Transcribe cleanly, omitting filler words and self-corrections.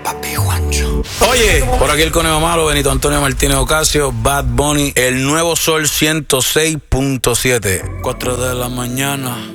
Papi Juancho. Oye, por aquí el Conejo Malo, Benito Antonio Martínez Ocasio, Bad Bunny, el nuevo Sol 106.7, 4 de la mañana.